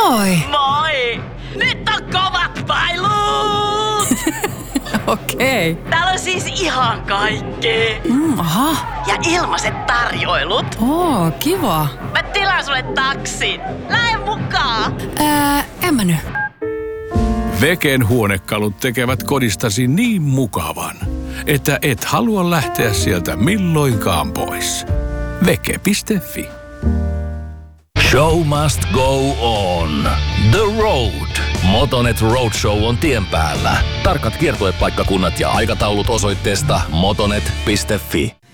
Moi! Moi! Nyt on kovat pailut! Okei. Täällä on siis ihan kaikkea. Aha. Ja ilmaiset tarjoilut. Oo, kiva. Mä tilaan sulle taksin. Lähde mukaan! En mä nyt. Veken huonekalut tekevät kodistasi niin mukavan, että et halua lähteä sieltä milloinkaan pois. Veke.fi. Show must go on. The Road. Motonet Roadshow on tien päällä. Tarkat kiertuepaikkakunnat ja aikataulut osoitteesta motonet.fi.